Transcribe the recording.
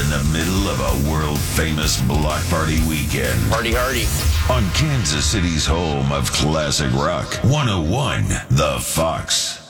in the middle of a world-famous block party weekend. Party hardy. On Kansas City's home of classic rock, 101 The Fox.